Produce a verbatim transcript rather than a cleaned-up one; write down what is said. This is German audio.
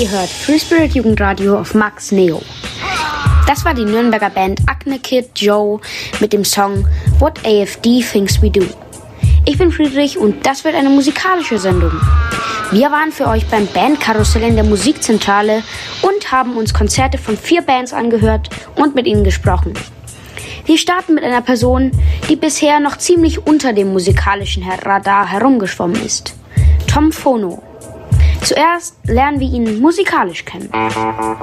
Ihr hört Free Spirit Jugendradio auf Max Neo. Das war die Nürnberger Band Acne Kid Joe mit dem Song What A F D Thinks We Do. Ich bin Friedrich und das wird eine musikalische Sendung. Wir waren für euch beim Bandkarussell in der Musikzentrale und haben uns Konzerte von vier Bands angehört und mit ihnen gesprochen. Wir starten mit einer Person, die bisher noch ziemlich unter dem musikalischen Radar herumgeschwommen ist. Tom Phono. Zuerst lernen wir ihn musikalisch kennen.